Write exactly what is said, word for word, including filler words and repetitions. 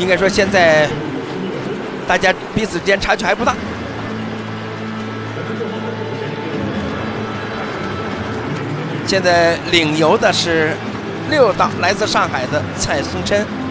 应该说现在大家彼此之间差距还不大。现在领游的是六档来自上海的蔡松琛。